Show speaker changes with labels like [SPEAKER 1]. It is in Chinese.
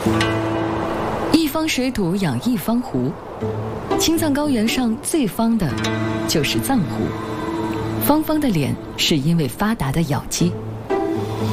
[SPEAKER 1] 一方水土养一方湖，青藏高原上最方的就是藏湖。方方的脸是因为发达的咬肌。